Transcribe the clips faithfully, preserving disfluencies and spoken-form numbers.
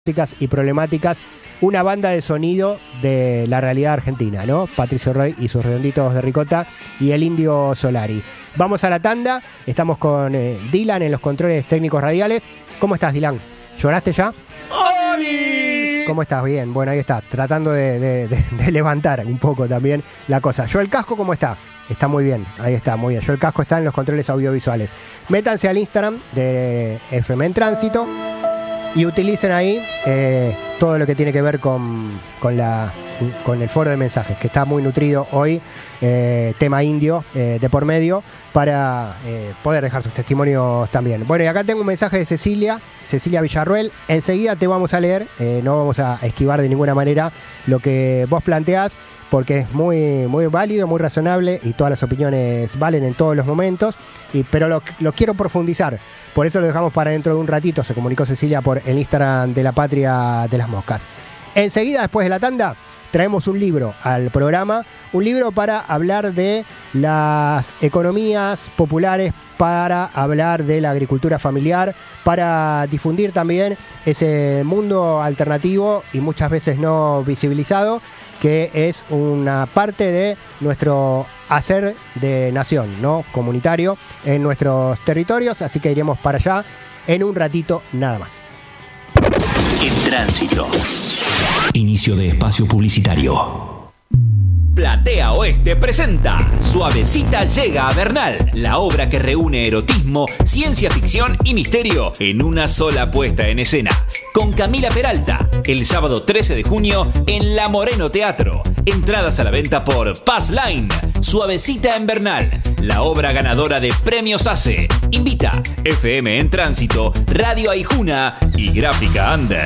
prácticas y problemáticas, una banda de sonido de la realidad argentina, ¿no? Patricio Rey y sus redonditos de ricota y el Indio Solari. Vamos a la tanda, estamos con eh, Dylan en los controles técnicos radiales. ¿Cómo estás, Dylan? ¿Lloraste ya? ¡Olis! ¿Cómo estás? Bien, bueno, ahí está, tratando de, de, de, de levantar un poco también la cosa. Yo el casco, ¿cómo está? Está muy bien, ahí está, muy bien. Yo el casco está en los controles audiovisuales. Métanse al Instagram de F M en Tránsito y utilicen ahí eh, todo lo que tiene que ver con, con, la, con el foro de mensajes, que está muy nutrido hoy, eh, tema indio eh, de por medio, para eh, poder dejar sus testimonios también. Bueno, y acá tengo un mensaje de Cecilia, Cecilia Villarruel. Enseguida te vamos a leer, eh, no vamos a esquivar de ninguna manera lo que vos planteás, porque es muy, muy válido, muy razonable y todas las opiniones valen en todos los momentos, y, pero lo, lo quiero profundizar, por eso lo dejamos para dentro de un ratito. Se comunicó Cecilia por el Instagram de la Patria de las Moscas. Enseguida, después de la tanda, traemos un libro al programa, un libro para hablar de las economías populares, para hablar de la agricultura familiar, para difundir también ese mundo alternativo y muchas veces no visibilizado, que es una parte de nuestro hacer de nación, ¿no? Comunitario en nuestros territorios, así que iremos para allá en un ratito nada más. En Tránsito. Inicio de espacio publicitario. Platea Oeste presenta Suavecita llega a Bernal, la obra que reúne erotismo, ciencia ficción y misterio en una sola puesta en escena. Con Camila Peralta, el sábado trece de junio en La Moreno Teatro. Entradas a la venta por Passline. Suavecita en Bernal, la obra ganadora de Premios A C E. Invita F M en Tránsito, Radio Aijuna y Gráfica Under.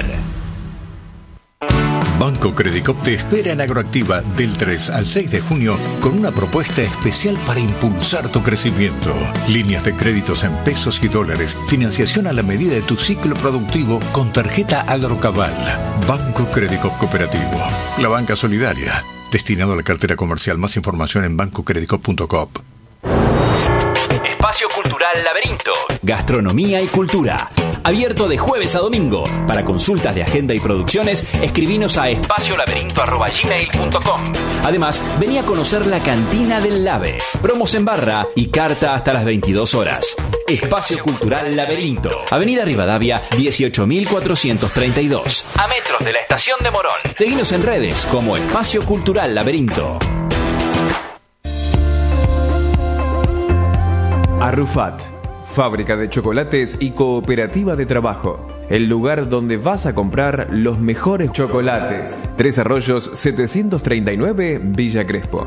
Banco Credicop te espera en Agroactiva del tres al seis de junio con una propuesta especial para impulsar tu crecimiento. Líneas de créditos en pesos y dólares, financiación a la medida de tu ciclo productivo con tarjeta Agrocabal. Banco Credicop Cooperativo, la banca solidaria, destinado a la cartera comercial. Más información en banco credicop punto com. Espacio Cultural Laberinto. Gastronomía y cultura. Abierto de jueves a domingo. Para consultas de agenda y producciones, escribinos a espacio laberinto arroba gmail punto com. Además, vení a conocer la cantina del Lave. Promos en barra y carta hasta las veintidós horas. Espacio Cultural Laberinto. Avenida Rivadavia, dieciocho mil cuatrocientos treinta y dos. A metros de la estación de Morón. Seguinos en redes como Espacio Cultural Laberinto. Arrufat, fábrica de chocolates y cooperativa de trabajo. El lugar donde vas a comprar los mejores chocolates. Tres Arroyos setecientos treinta y nueve, Villa Crespo.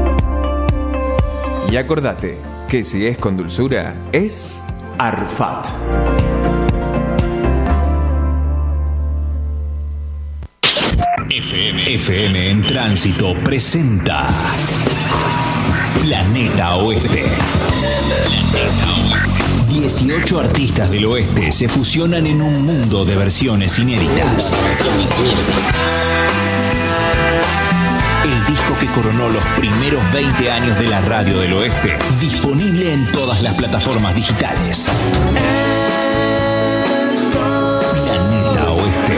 Y acordate que si es con dulzura, es Arrufat. F M. F M en Tránsito presenta Planeta Oeste. dieciocho artistas del oeste se fusionan en un mundo de versiones inéditas. El disco que coronó los primeros veinte años de la radio del oeste, disponible en todas las plataformas digitales. Planeta Oeste.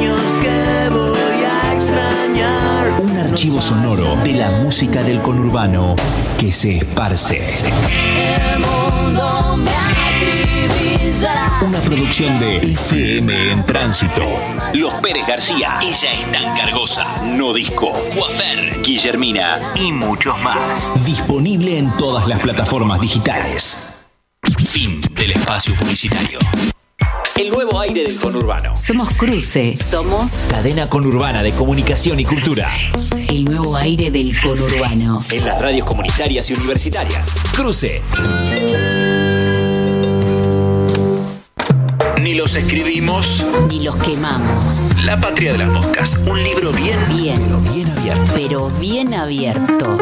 Un archivo sonoro de la música del conurbano que se esparce. Una producción de F M en Tránsito. Los Pérez García, Ella es tan cargosa, No Disco, Coafer, Guillermina y muchos más. Disponible en todas las plataformas digitales. Fin del espacio publicitario. El nuevo aire del conurbano. Somos Cruce. Somos Cadena Conurbana de Comunicación y Cultura. el nuevo aire del conurbano. En las radios comunitarias y universitarias. Cruce. Ni los escribimos, ni los quemamos. La Patria de las Moscas. Un libro bien, bien, pero bien abierto. Pero bien abierto.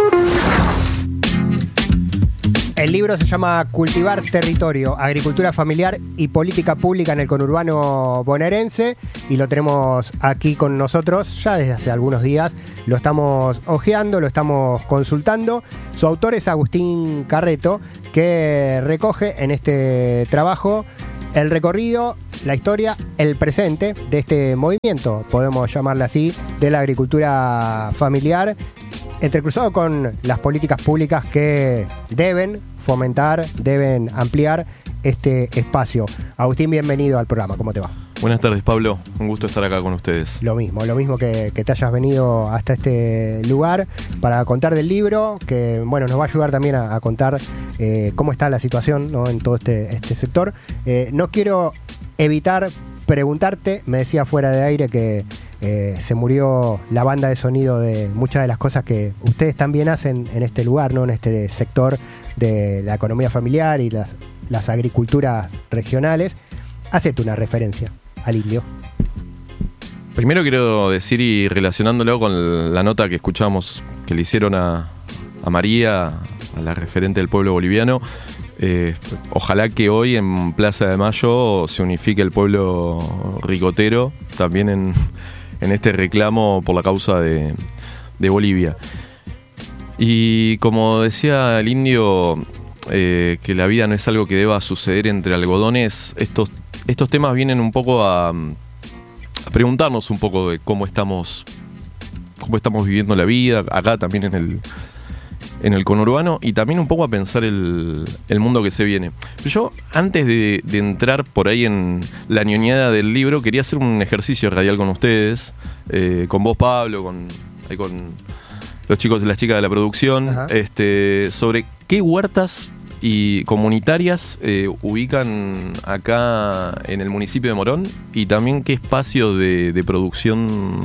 El libro se llama Cultivar Territorio, Agricultura Familiar y Política Pública en el Conurbano Bonaerense, y lo tenemos aquí con nosotros ya desde hace algunos días. Lo estamos hojeando, lo estamos consultando. Su autor es Agustín Carreto, que recoge en este trabajo el recorrido, la historia, el presente de este movimiento, podemos llamarle así, de la agricultura familiar, entrecruzado con las políticas públicas que deben fomentar, deben ampliar este espacio. Agustín, bienvenido al programa, ¿cómo te va? Buenas tardes, Pablo, un gusto estar acá con ustedes. Lo mismo, lo mismo que, que te hayas venido hasta este lugar para contar del libro, que bueno, nos va a ayudar también a, a contar eh, cómo está la situación, ¿no?, en todo este, este sector. Eh, no quiero evitar preguntarte, me decía fuera de aire que eh, se murió la banda de sonido de muchas de las cosas que ustedes también hacen en este lugar, ¿no?, en este sector de la economía familiar y las, las agriculturas regionales. Hacete una referencia al indio. Primero quiero decir, y relacionándolo con la nota que escuchamos que le hicieron a, a María, a la referente del pueblo boliviano, eh, ojalá que hoy en Plaza de Mayo se unifique el pueblo ricotero también en, en este reclamo por la causa de, de Bolivia. Y como decía el indio, eh, que la vida no es algo que deba suceder entre algodones, estos Estos temas vienen un poco a, a preguntarnos un poco de cómo estamos, cómo estamos viviendo la vida, acá también en el, en el conurbano, y también un poco a pensar el, el mundo que se viene. Pero yo, antes de, de entrar por ahí en la ñoñada del libro, quería hacer un ejercicio radial con ustedes, eh, con vos, Pablo, con, ahí con los chicos y las chicas de la producción, este, sobre qué huertas y comunitarias eh, ubican acá en el municipio de Morón, y también qué espacios de, de producción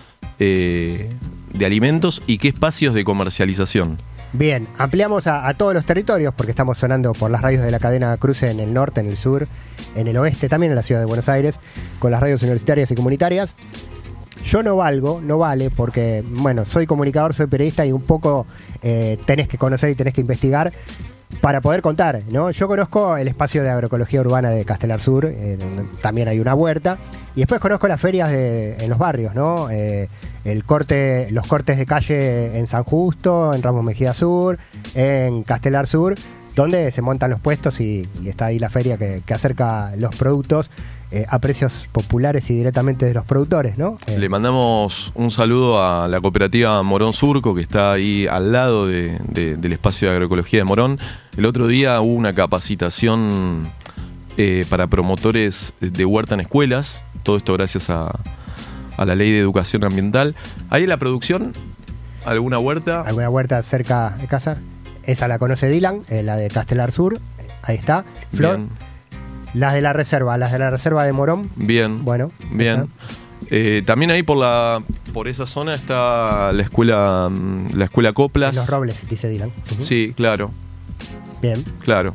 eh, de alimentos y qué espacios de comercialización. Bien, ampliamos a, a todos los territorios porque estamos sonando por las radios de la cadena Cruce en el norte, en el sur, en el oeste, también en la ciudad de Buenos Aires, con las radios universitarias y comunitarias. Yo no valgo, no vale, porque, bueno, soy comunicador, soy periodista y un poco eh, tenés que conocer y tenés que investigar para poder contar, ¿no? Yo conozco el espacio de agroecología urbana de Castelar Sur, eh, donde también hay una huerta, y después conozco las ferias de, en los barrios, ¿no? Eh, el corte, los cortes de calle en San Justo, en Ramos Mejía Sur, en Castelar Sur, donde se montan los puestos y, y está ahí la feria que, que acerca los productos eh, a precios populares y directamente de los productores, ¿no? Eh, Le mandamos un saludo a la cooperativa Morón Surco, que está ahí al lado de, de, del espacio de agroecología de Morón. El otro día hubo una capacitación eh, para promotores de huerta en escuelas, todo esto gracias a, a la ley de educación ambiental. ¿Hay en la producción alguna huerta? ¿Alguna huerta cerca de casa? Esa la conoce Dylan, eh, la de Castelar Sur, ahí está. Flor. Bien. Las de la reserva, las de la reserva de Morón. Bien. Bueno. Bien. Eh, también ahí por la por esa zona está la escuela la escuela Coplas. En Los Robles, dice Dylan. Uh-huh. Sí, claro. Bien. Claro.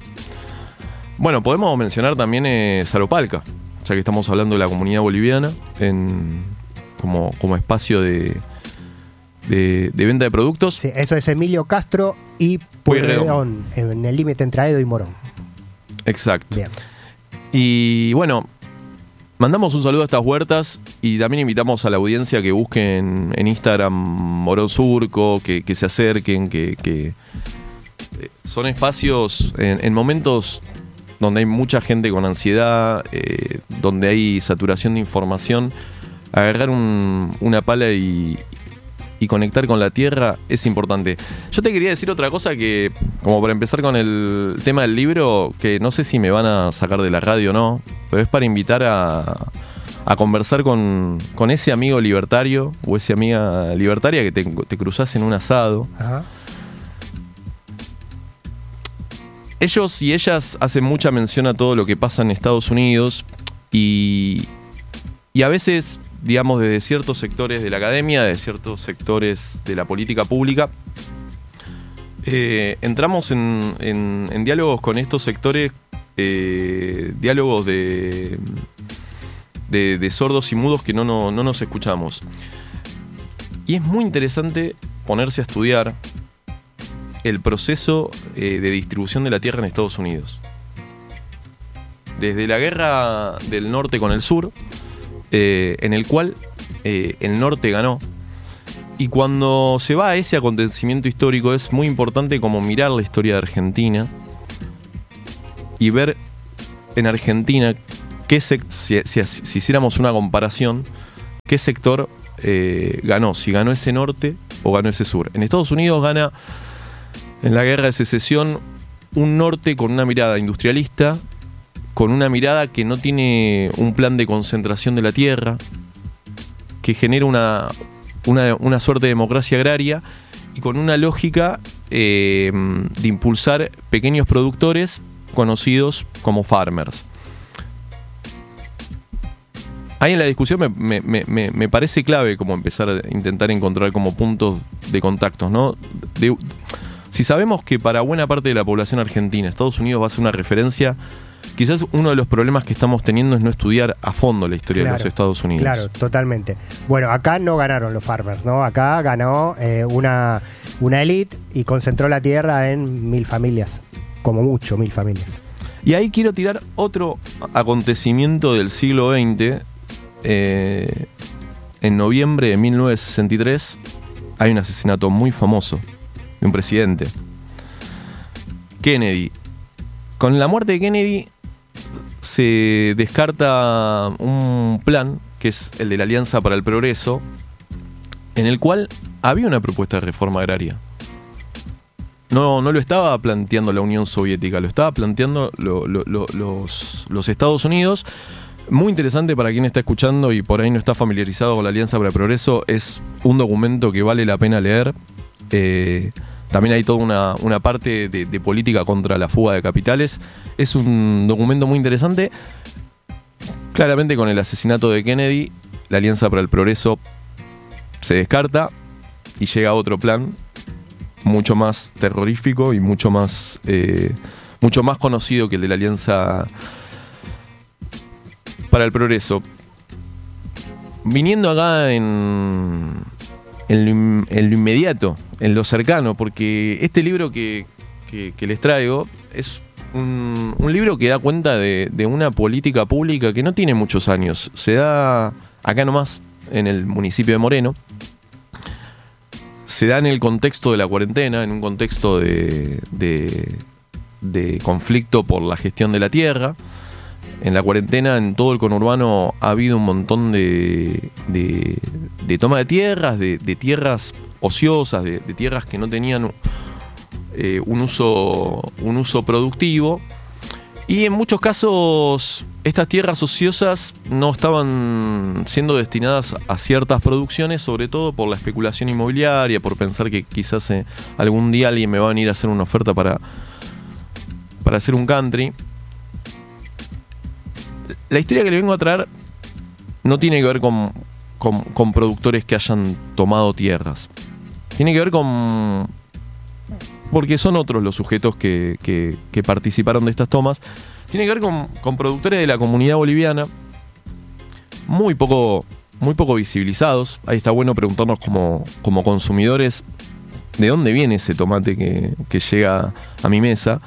Bueno, podemos mencionar también eh, Zaropalca, ya que estamos hablando de la comunidad boliviana, en, como, como espacio de, de, de venta de productos. Sí, eso es Emilio Castro y Pueyrredón, en el límite entre Aedo y Morón. Exacto. Bien. Y bueno, mandamos un saludo a estas huertas y también invitamos a la audiencia que busquen en Instagram Morón Surco, que, que se acerquen, que, que son espacios en, en momentos donde hay mucha gente con ansiedad, eh, donde hay saturación de información. Agarrar un, una pala y, y conectar con la tierra es importante. Yo te quería decir otra cosa que, como para empezar con el tema del libro, que no sé si me van a sacar de la radio o no, pero es para invitar a, a conversar con, con ese amigo libertario o esa amiga libertaria que te, te cruzás en un asado. Ajá. Ellos y ellas hacen mucha mención a todo lo que pasa en Estados Unidos y, y a veces, digamos, desde ciertos sectores de la academia, de ciertos sectores de la política pública, eh, entramos en, en, en diálogos con estos sectores, eh, diálogos de, de, de sordos y mudos que no, no, no nos escuchamos. Y es muy interesante ponerse a estudiar el proceso eh, de distribución de la tierra en Estados Unidos. Desde la guerra del norte con el sur, eh, en el cual eh, el norte ganó. Y cuando se va a ese acontecimiento histórico es muy importante como mirar la historia de Argentina y ver en Argentina, qué sec- si, si, si hiciéramos una comparación, qué sector eh, ganó, si ganó ese norte o ganó ese sur. En Estados Unidos gana, en la guerra de secesión, un norte con una mirada industrialista, con una mirada que no tiene un plan de concentración de la tierra, que genera una, una, una suerte de democracia agraria y con una lógica eh, de impulsar pequeños productores conocidos como farmers. Ahí en la discusión me, me, me, me parece clave como empezar a intentar encontrar como puntos de contactos, ¿no? De, si sabemos que para buena parte de la población argentina Estados Unidos va a ser una referencia, quizás uno de los problemas que estamos teniendo es no estudiar a fondo la historia claro, de los Estados Unidos. Claro, totalmente. Bueno, acá no ganaron los farmers, ¿no? Acá ganó eh, una, una élite y concentró la tierra en mil familias, como mucho, mil familias. Y ahí quiero tirar otro acontecimiento del siglo veinte. Eh, en noviembre de mil novecientos sesenta y tres hay un asesinato muy famoso de un presidente, Kennedy. Con la muerte de Kennedy se descarta un plan, que es el de la Alianza para el Progreso, en el cual había una propuesta de reforma agraria. No, no lo estaba planteando la Unión Soviética, lo estaba planteando lo, lo, lo, los, los Estados Unidos. Muy interesante para quien está escuchando y por ahí no está familiarizado con la Alianza para el Progreso. Es un documento que vale la pena leer. Eh, también hay toda una, una parte de, de política contra la fuga de capitales. Es un documento muy interesante. Claramente con el asesinato de Kennedy, la Alianza para el Progreso se descarta y llega otro plan mucho más terrorífico y mucho más, eh, mucho más conocido que el de la Alianza para el Progreso. Viniendo acá en, en, lo, en lo inmediato, en lo cercano, porque este libro que, que, que les traigo es un, un libro que da cuenta de, de una política pública que no tiene muchos años. Se da acá nomás, en el municipio de Moreno. Se da en el contexto de la cuarentena, en un contexto de, de, de conflicto por la gestión de la tierra. En la cuarentena, en todo el conurbano, ha habido un montón de, de, de toma de tierras, de, de tierras ociosas, de, de tierras que no tenían eh, un, uso, un uso productivo. Y en muchos casos, estas tierras ociosas no estaban siendo destinadas a ciertas producciones, sobre todo por la especulación inmobiliaria, por pensar que quizás eh, algún día alguien me va a venir a hacer una oferta para, para hacer un country. La historia que le vengo a traer no tiene que ver con, con, con productores que hayan tomado tierras. Tiene que ver con... porque son otros los sujetos que, que, que participaron de estas tomas. Tiene que ver con, con productores de la comunidad boliviana muy poco, muy poco visibilizados. Ahí está bueno preguntarnos como, como consumidores de dónde viene ese tomate que, que llega a mi mesa.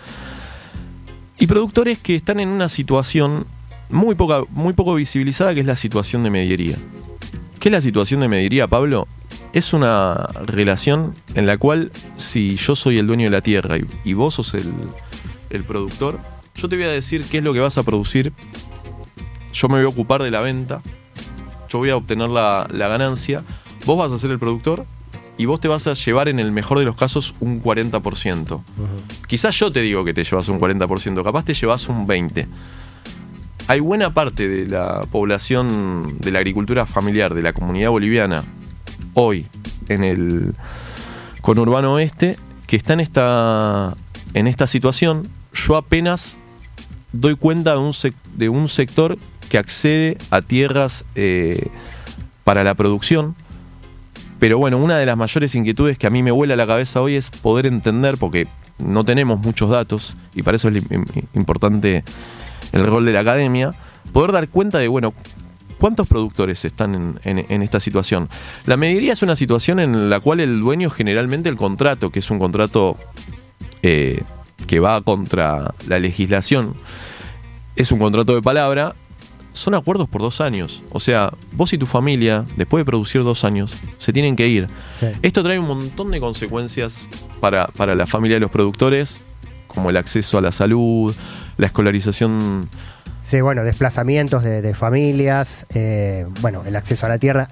Y productores que están en una situación muy, poca, muy poco visibilizada, que es la situación de mediería. ¿Qué es la situación de mediería, Pablo? Es una relación en la cual, si yo soy el dueño de la tierra y, y vos sos el, el productor, yo te voy a decir qué es lo que vas a producir, yo me voy a ocupar de la venta, yo voy a obtener la, la ganancia, vos vas a ser el productor y vos te vas a llevar, en el mejor de los casos, un cuarenta por ciento. Uh-huh. Quizás yo te digo que te llevas un cuarenta por ciento, capaz te llevas un veinte por ciento. Hay buena parte de la población de la agricultura familiar de la comunidad boliviana hoy en el conurbano oeste que está en esta, en esta situación. Yo apenas doy cuenta de un, sec, de un sector que accede a tierras eh, para la producción. Pero bueno, una de las mayores inquietudes que a mí me vuela la cabeza hoy es poder entender, porque no tenemos muchos datos y para eso es importante el rol de la academia, poder dar cuenta de, bueno, ¿cuántos productores están en, en, en esta situación? La mediería es una situación en la cual el dueño, generalmente el contrato, que es un contrato eh, que va contra la legislación, es un contrato de palabra, son acuerdos por dos años. O sea, vos y tu familia, después de producir dos años, se tienen que ir. Sí. Esto trae un montón de consecuencias para, para la familia de los productores, como el acceso a la salud, la escolarización Sí, bueno, desplazamientos de, de familias, eh, bueno, el acceso a la tierra.